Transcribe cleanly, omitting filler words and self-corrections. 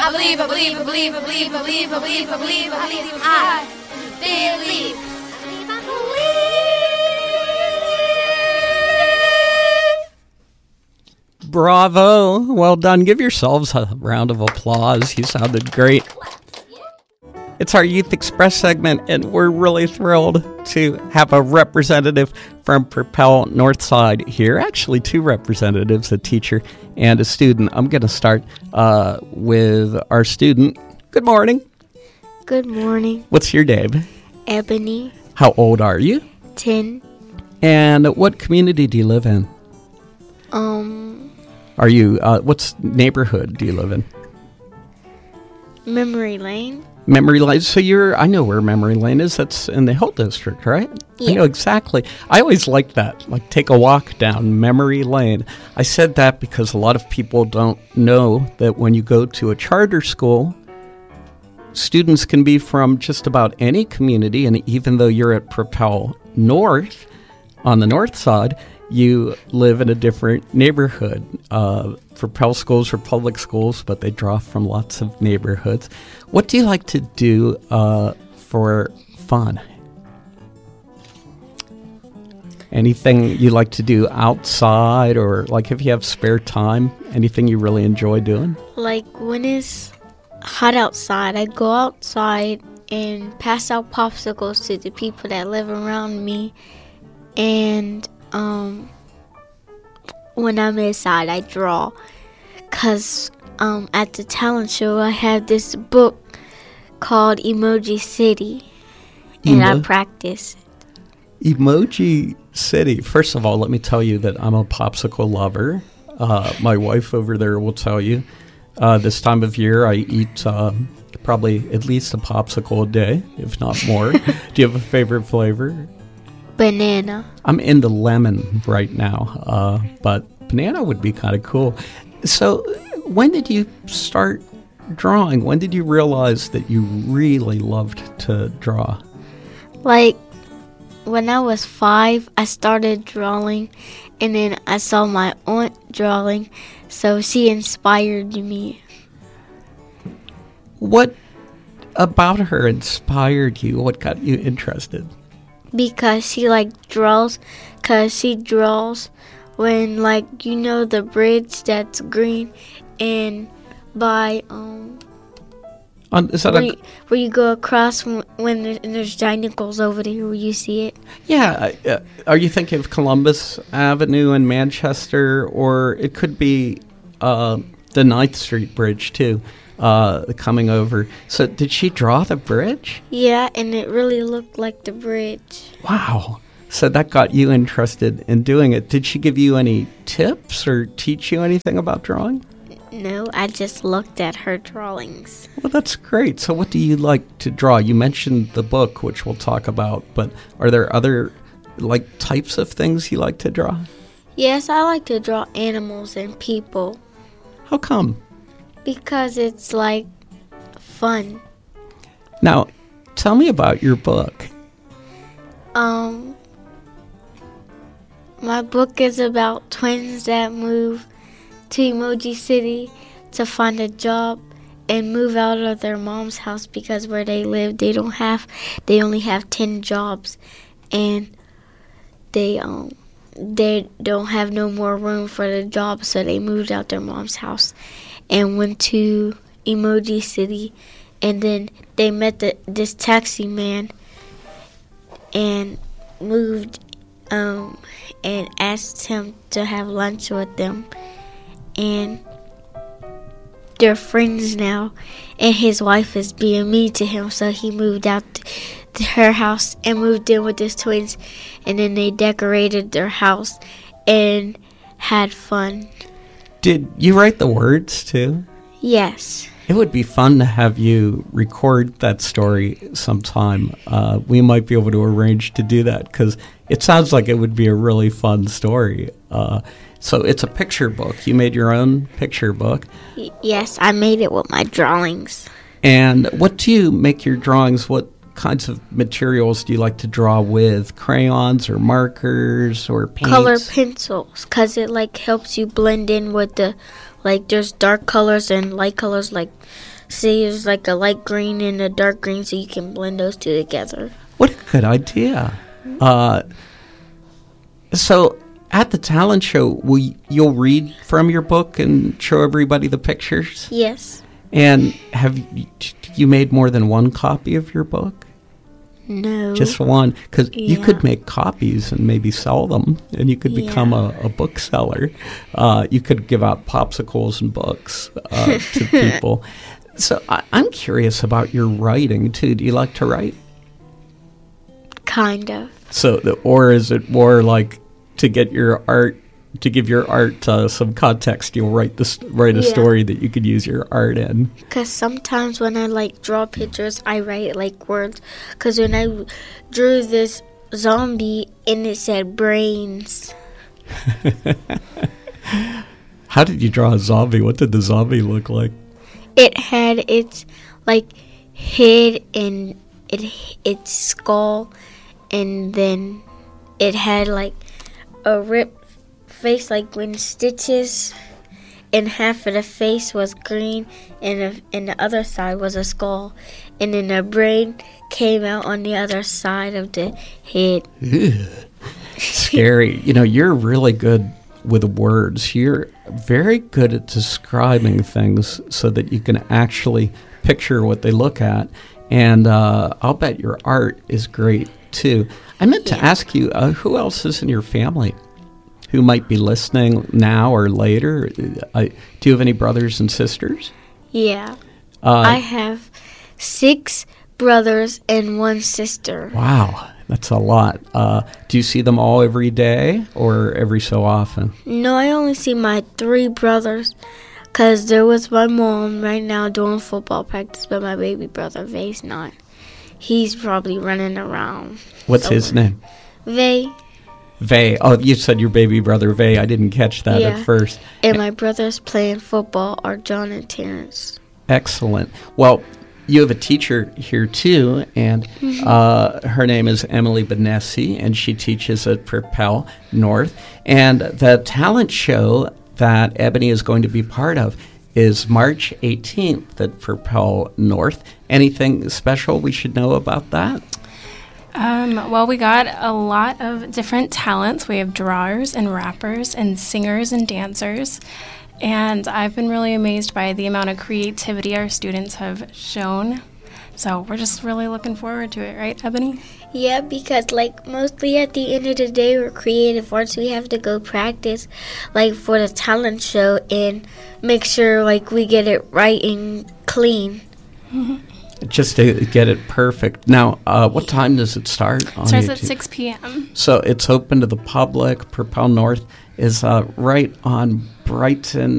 believe, I believe, I believe, I believe, I believe, I believe, I believe, I believe, I believe. Bravo. Well done. Give yourselves a round of applause. You sounded great. It's our Youth Express segment, and we're really thrilled to have a representative from Propel Northside here. Actually, two representatives, a teacher and a student. I'm going to start with our student. Good morning. Good morning. What's your name? Ebony. How old are you? 10. And what community do you live in? Are you, what's neighborhood do you live in? Memory Lane. Memory Lane. So I know where Memory Lane is. That's in the Hill District, right? Yeah. I know exactly. I always liked that, like take a walk down Memory Lane. I said that because a lot of people don't know that when you go to a charter school, students can be from just about any community, and even though you're at Propel North, on the north side, you live in a different neighborhood. Propel schools are public schools, but they draw from lots of neighborhoods. What do you like to do for fun? Anything you like to do outside, or like if you have spare time, anything you really enjoy doing? Like when it's hot outside, I go outside and pass out popsicles to the people that live around me. And when I'm inside, I draw. Because at the talent show, I have this book called Emoji City. And I practice. Emoji City. First of all, let me tell you that I'm a popsicle lover. My wife over there will tell you. This time of year, I eat probably at least a popsicle a day, if not more. Do you have a favorite flavor? Banana. I'm into lemon right now, but banana would be kind of cool. So when did you start drawing? When did you realize that you really loved to draw? Like when I was 5, I started drawing, and then I saw my aunt drawing, so she inspired me. What about her inspired you? What got you interested? Because she draws, because she draws when the bridge that's green, and by is that where you go across when there's giantacles over there, where you see it. Yeah, are you thinking of Columbus Avenue in Manchester, or it could be the 9th Street Bridge too? Coming over. So did she draw the bridge? Yeah, and it really looked like the bridge. Wow. So that got you interested in doing it. Did she give you any tips or teach you anything about drawing? No, I just looked at her drawings. Well, that's great. So what do you like to draw? You mentioned the book, which we'll talk about, but are there other types of things you like to draw? Yes, I like to draw animals and people. How come? Because it's fun. Now, tell me about your book. My book is about twins that move to Emoji City to find a job and move out of their mom's house because where they live, they only have 10 jobs, and they don't have no more room for the job, so they moved out their mom's house and went to Emoji City, and then they met this taxi man and moved and asked him to have lunch with them, and they're friends now, and his wife is being mean to him, so he moved out to her house and moved in with his twins, and then they decorated their house and had fun. Did you write the words too? Yes. It would be fun to have you record that story sometime. We might be able to arrange to do that because it sounds like it would be a really fun story. So it's a picture book. You made your own picture book. Yes, I made it with my drawings. And what do you make your drawings? What kinds of materials do you like to draw with? Crayons or markers or paints? Color pencils, because it helps you blend in with the, there's dark colors and light colors, say there's like a light green and a dark green, so you can blend those two together. What a good idea. So at the talent show, you'll read from your book and show everybody the pictures? Yes. And have you made more than one copy of your book? No. Just one? Because you Yeah. could make copies and maybe sell them, and you could become a bookseller. You could give out popsicles and books to people. So I'm curious about your writing, too. Do you like to write? Kind of. So, or is it more like to get your art, to give your art some context, you'll write a Yeah. story that you could use your art in? Because sometimes when I like draw pictures, I write like words. Because when I drew this zombie and it said brains. How did you draw a zombie? What did the zombie look like? It had its like head and its skull, and then it had like a ripped face, like when stitches, and half of the face was green, and the other side was a skull, and then the brain came out on the other side of the head. Ew. Scary. You're really good with words. You're very good at describing things so that you can actually picture what they look at. And I'll bet your art is great, too. I meant to ask you, who else is in your family who might be listening now or later? Do you have any brothers and sisters? Yeah. I have 6 brothers and 1 sister. Wow, that's a lot. Do you see them all every day or every so often? No, I only see my 3 brothers because they're with my mom right now doing football practice, but my baby brother, Vay's not. He's probably running around. What's his name? Vay. Vay. Oh, you said your baby brother, Vay. I didn't catch that at first. And my brothers playing football are John and Terrence. Excellent. Well, you have a teacher here, too, and her name is Emily Benessi, and she teaches at Propel North. And the talent show that Ebony is going to be part of is March 18th at Propel North. Anything special we should know about that? Well, we got a lot of different talents. We have drawers and rappers and singers and dancers. And I've been really amazed by the amount of creativity our students have shown. So we're just really looking forward to it, right, Ebony? Yeah, because like mostly at the end of the day we're creative arts. We have to go practice like for the talent show and make sure like we get it right and clean. Just to get it perfect. Now, what time does it start? It starts at 6 p.m. So it's open to the public. Propel North is right on Brighton